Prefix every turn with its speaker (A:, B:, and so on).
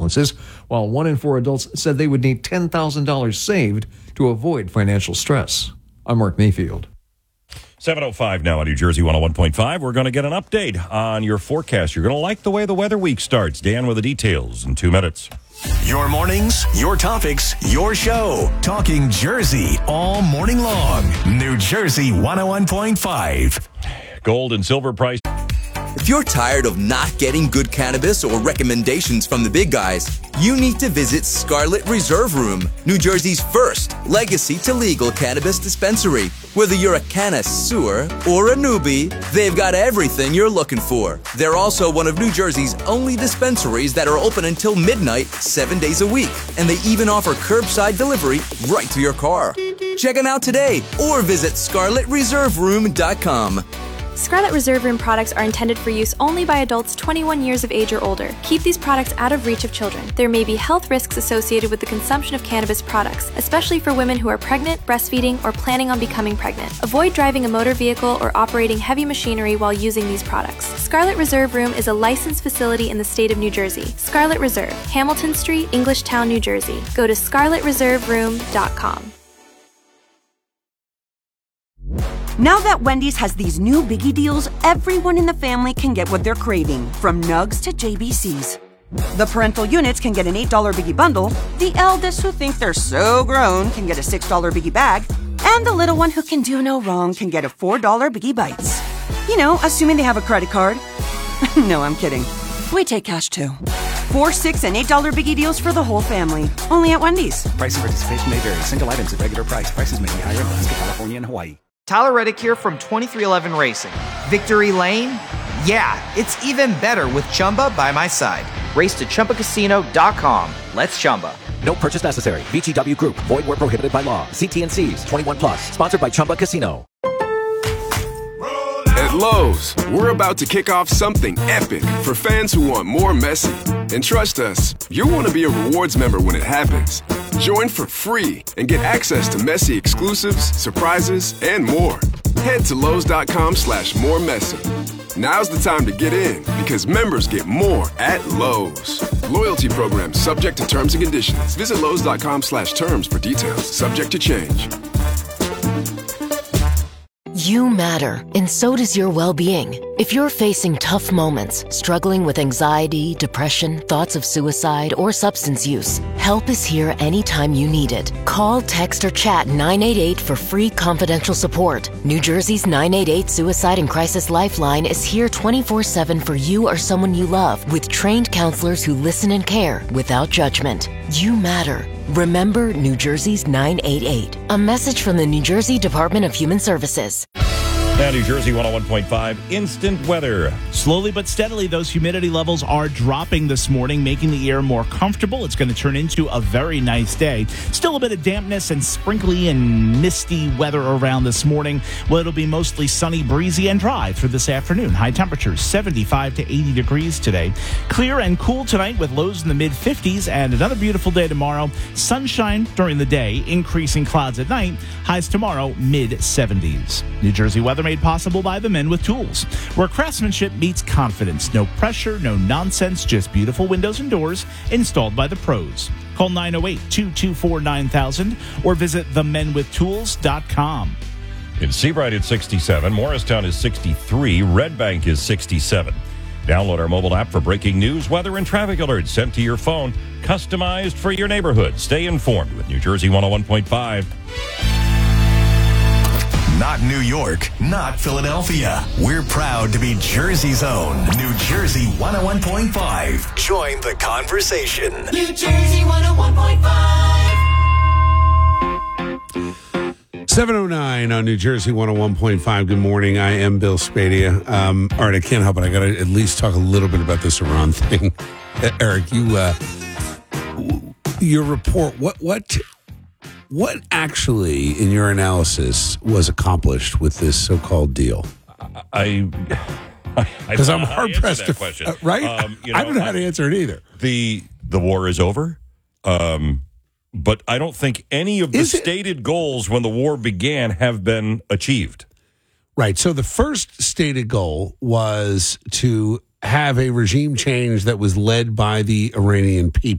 A: balances, while 1 in 4 adults said they would need $10,000 saved to avoid financial stress. I'm Mark Mayfield.
B: 7:05 now on New Jersey 101.5. We're going to get an update on your forecast. You're going to like the way the weather week starts. Dan with the details in 2 minutes.
C: Your mornings, your topics, your show. Talking Jersey all morning long. New Jersey 101.5.
B: Gold and silver price.
D: If you're tired of not getting good cannabis or recommendations from the big guys, you need to visit Scarlet Reserve Room, New Jersey's first legacy to legal cannabis dispensary. Whether you're a connoisseur or a newbie, they've got everything you're looking for. They're also one of New Jersey's only dispensaries that are open until midnight, 7 days a week. And they even offer curbside delivery right to your car. Check them out today or visit scarletreserveroom.com.
E: Scarlet Reserve Room products are intended for use only by adults 21 years of age or older. Keep these products out of reach of children. There may be health risks associated with the consumption of cannabis products, especially for women who are pregnant, breastfeeding, or planning on becoming pregnant. Avoid driving a motor vehicle or operating heavy machinery while using these products. Scarlet Reserve Room is a licensed facility in the state of New Jersey. Scarlet Reserve, Hamilton Street, Englishtown, New Jersey. Go to scarletreserveroom.com.
F: Now that Wendy's has these new biggie deals, everyone in the family can get what they're craving, from nugs to JBCs. The parental units can get an $8 biggie bundle, the eldest who think they're so grown can get a $6 biggie bag, and the little one who can do no wrong can get a $4 biggie bites. You know, assuming they have a credit card. No, I'm kidding. We take cash too. 4, 6, and $8 biggie deals for the whole family. Only at Wendy's.
G: Price and participation may vary. Single items at regular price. Prices may be higher in Alaska, California, and Hawaii.
H: Tyler Reddick here from 2311 Racing. Victory Lane? Yeah, it's even better with Chumba by my side. Race to ChumbaCasino.com. Let's Chumba.
I: No purchase necessary. VGW Group. Void where prohibited by law. See T&Cs. 21 plus. Sponsored by Chumba Casino.
J: At Lowe's, we're about to kick off something epic for fans who want more Messi. And trust us, you'll want to be a rewards member when it happens. Join for free and get access to Messi exclusives, surprises, and more. Head to Lowe's.com/moremessy. Now's the time to get in because members get more at Lowe's. Loyalty program subject to terms and conditions. Visit Lowe's.com/terms for details. Subject to change.
K: You matter, and so does your well-being. If you're facing tough moments, struggling with anxiety, depression, thoughts of suicide, or substance use, help is here anytime you need it. Call, text, or chat 988 for free confidential support. New Jersey's 988 Suicide and Crisis Lifeline is here 24/7 for you or someone you love, with trained counselors who listen and care without judgment. You matter. Remember New Jersey's 988. A message from the New Jersey Department of Human Services.
B: Now, New Jersey 101.5 instant weather.
L: Slowly but steadily, those humidity levels are dropping this morning, making the air more comfortable. It's going to turn into a very nice day. Still a bit of dampness and sprinkly and misty weather around this morning. Well, it'll be mostly sunny, breezy, and dry for this afternoon. High temperatures 75 to 80 degrees today. Clear and cool tonight with lows in the mid-50s, and another beautiful day tomorrow. Sunshine during the day, increasing clouds at night. Highs tomorrow, mid-70s. New Jersey weather made possible by the Men with Tools, where craftsmanship meets confidence. No pressure, no nonsense, just beautiful windows and doors installed by the pros. Call 908-224-9000 or visit themenwithtools.com.
B: In Seabright, it's 67. Morristown is 63. Red Bank is 67. Download our mobile app for breaking news, weather, and traffic alerts sent to your phone, customized for your neighborhood. Stay informed with New Jersey 101.5.
C: Not New York, not Philadelphia. We're proud to be Jersey's own. New Jersey 101.5. Join the conversation.
M: New Jersey 101.5.
N: 7:09 on New Jersey 101.5. Good morning. I am Bill Spadea. All right, I can't help it. I got to at least talk a little bit about this Iran thing. Eric, your report, what actually, in your analysis, was accomplished with this so-called deal? Because I'm hard-pressed to question. Right? I don't know how to answer it either.
B: The war is over, but I don't think any of the stated goals when the war began have been achieved.
N: Right. So the first stated goal was to have a regime change that was led by the Iranian people.